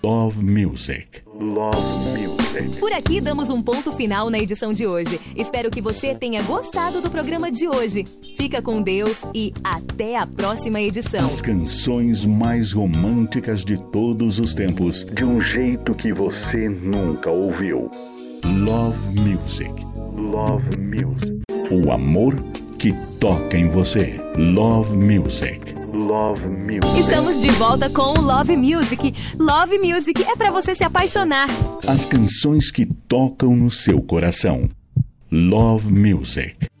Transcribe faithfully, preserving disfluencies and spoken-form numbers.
Love Music. Love Music. Por aqui damos um ponto final na edição de hoje. Espero que você tenha gostado do programa de hoje. Fica com Deus e até a próxima edição. As canções mais românticas de todos os tempos, de um jeito que você nunca ouviu. Love Music. Love Music. O amor que toca em você. Love Music. Love Music. Estamos de volta com o Love Music. Love Music é pra você se apaixonar. As canções que tocam no seu coração. Love Music.